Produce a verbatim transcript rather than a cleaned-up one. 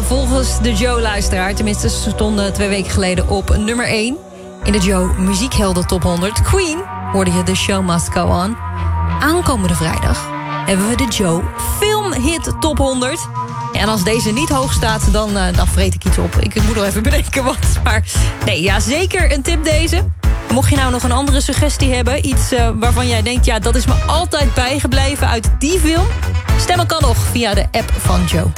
volgens de Joe-luisteraar. Tenminste, ze stonden twee weken geleden op nummer één. In de Joe Muziekhelden Top honderd. Queen hoorde je The Show Must Go On. Aankomende vrijdag hebben we de Joe Filmhit Top honderd. En als deze niet hoog staat, dan, uh, dan vreet ik iets op. Ik moet nog even bedenken wat. Maar nee, ja, zeker een tip deze. Mocht je nou nog een andere suggestie hebben, iets uh, waarvan jij denkt, ja, dat is me altijd bijgebleven uit die film, stemmen kan nog via de app van Joe.